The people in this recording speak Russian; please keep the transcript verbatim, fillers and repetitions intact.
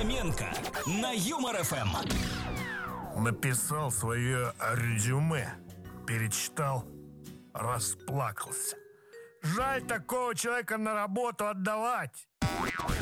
Фоменко на Юмор ФМ. Написал свое резюме, перечитал, расплакался. Жаль такого человека на работу отдавать.